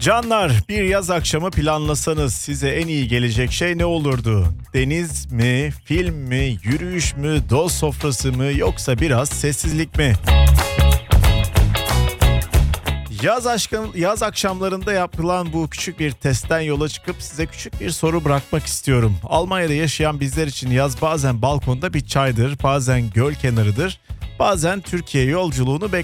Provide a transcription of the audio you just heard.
Canlar, bir yaz akşamı planlasanız size en iyi gelecek şey ne olurdu? Deniz mi, film mi, yürüyüş mü, dost sofrası mı yoksa biraz sessizlik mi? Yaz akşamlarında yapılan bu küçük bir testten yola çıkıp size küçük bir soru bırakmak istiyorum. Almanya'da yaşayan bizler için yaz bazen balkonda bir çaydır, bazen göl kenarıdır, bazen Türkiye yolculuğunu